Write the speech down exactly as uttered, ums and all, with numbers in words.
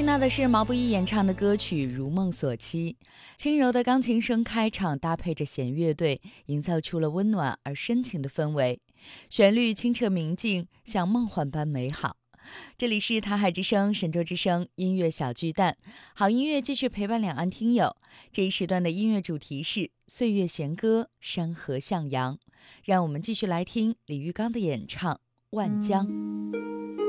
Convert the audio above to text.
听到的是毛不易演唱的歌曲《如梦所期》，轻柔的钢琴声开场，搭配着弦乐队，营造出了温暖而深情的氛围。旋律清澈明净，像梦幻般美好。这里是台海之声、神州之声音乐小巨蛋，好音乐继续陪伴两岸听友。这一时段的音乐主题是岁月弦歌，山河向阳。让我们继续来听李玉刚的演唱《万江》。